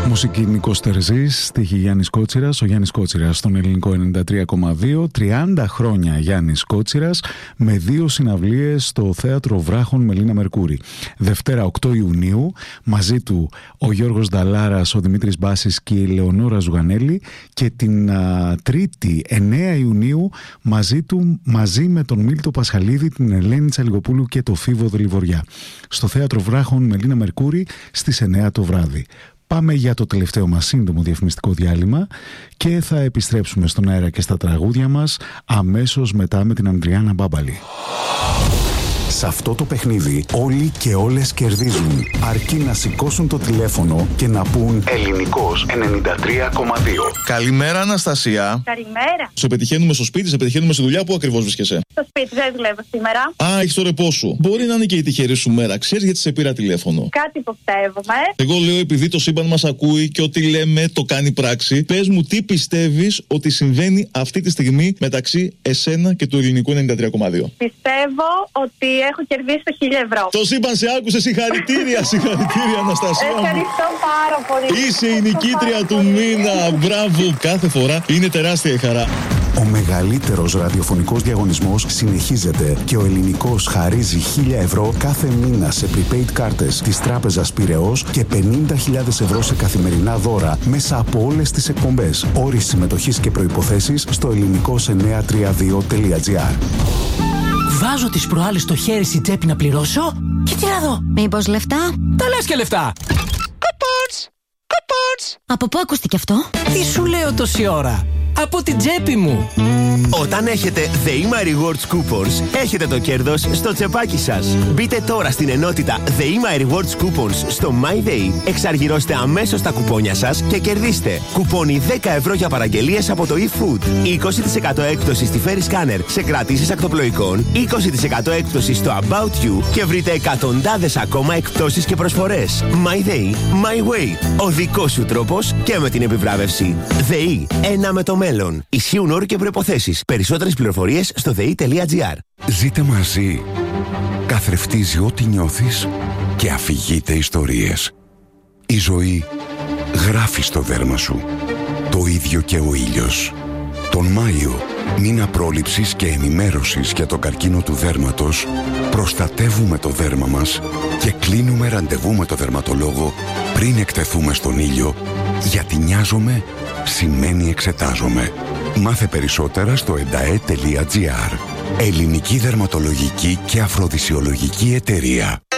Μουσική Νίκος Τερζής, στίχη Γιάννης Κότσιρας. Ο Γιάννης Κότσιρας στον ελληνικό 93,2. 30 χρόνια Γιάννης Κότσιρας με 2 συναυλίες στο Θέατρο Βράχων Μελίνα Μερκούρη. Δευτέρα 8 Ιουνίου, μαζί του ο Γιώργος Νταλάρας, ο Δημήτρης Μπάσης και η Λεωνόρα Ζουγανέλη, και την Τρίτη 9 Ιουνίου μαζί με τον Μίλτο Πασχαλίδη, την Ελένη Τσαλιγοπούλου και το Φίβο Δελιβοριά. Στο Θέατρο Βράχων Μελίνα Μερκούρη στις 9 το βράδυ. Πάμε για το τελευταίο μας σύντομο διαφημιστικό διάλειμμα και θα επιστρέψουμε στον αέρα και στα τραγούδια μας αμέσως μετά με την Ανδριάννα Μπάμπαλη. Σε αυτό το παιχνίδι όλοι και όλες κερδίζουν, αρκεί να σηκώσουν το τηλέφωνο και να πούν Ελληνικός 93,2. Καλημέρα, Αναστασία. Καλημέρα. Σε πετυχαίνουμε στο σπίτι, σε πετυχαίνουμε στη δουλειά. Πού ακριβώς βρίσκεσαι? Στο σπίτι, δεν δουλεύω σήμερα. Α, έχεις το ρεπό σου. Μπορεί να είναι και η τυχερή σου μέρα. Ξέρεις γιατί σε πήρα τηλέφωνο? Κάτι υποψεύομαι. Εγώ λέω, επειδή το σύμπαν μας ακούει και ό,τι λέμε το κάνει πράξη, πες μου τι πιστεύεις ότι συμβαίνει αυτή τη στιγμή μεταξύ εσένα και του Ελληνικού 93,2. Πιστεύω ότι έχω κερδίσει το 1.000 ευρώ. Το σύμπαν σε άκουσε, συγχαρητήρια, συγχαρητήρια, Αναστασία. Ευχαριστώ πάρα πολύ. Είσαι η νικήτρια του μήνα. Μπράβο, κάθε φορά είναι τεράστια η χαρά. Ο μεγαλύτερος ραδιοφωνικός διαγωνισμός συνεχίζεται και ο Ελληνικός χαρίζει 1.000 ευρώ κάθε μήνα σε prepaid κάρτες της Τράπεζας Πειραιώς και 50.000 ευρώ σε καθημερινά δώρα μέσα από όλες τις εκπομπές. Όροι συμμετοχής και προϋποθέσεις στο ελληνικός932.gr. Βάζω τις προάλλες στο χέρι στην τσέπη να πληρώσω και τι να δω. Μήπως λεφτά? Τα λες και λεφτά. Coupons! Από πού ακούστηκε αυτό? Τι σου λέω τόση ώρα? Από την τσέπη μου. Όταν έχετε The Rewards Coupons, έχετε το κέρδος στο τσεπάκι σας. Μπείτε τώρα στην ενότητα The Rewards Coupons στο MyDay, εξαργυρώστε αμέσως τα κουπόνια σας και κερδίστε κουπόνι 10 ευρώ για παραγγελίες από το eFood, 20% έκπτωση στη Ferry Scanner σε κρατήσεις ακτοπλοϊκών, 20% έκπτωση στο About You και βρείτε εκατοντάδες ακόμα εκπτώσεις και προσφορές. MyDay, My Way. Ο δικός σου τρόπος και με την επιβράβευση. ΔΕΗ, ένα με το μέλλον. Ισχύουν όροι και προϋποθέσεις. Περισσότερες πληροφορίες στο ΔΕΗ.gr. Ζείτε μαζί. Καθρεφτίζει ό,τι νιώθεις και αφηγείται ιστορίες. Η ζωή γράφει στο δέρμα σου. Το ίδιο και ο ήλιος. Τον Μάιο, μήνα πρόληψης και ενημέρωσης για τον καρκίνο του δέρματος, προστατεύουμε το δέρμα μας και κλείνουμε ραντεβού με το δερματολόγο πριν εκτεθούμε στον ήλιο, γιατί νοιάζομαι σημαίνει εξετάζομαι. Μάθε περισσότερα στο endae.gr. Ελληνική Δερματολογική και Αφροδισιολογική Εταιρεία.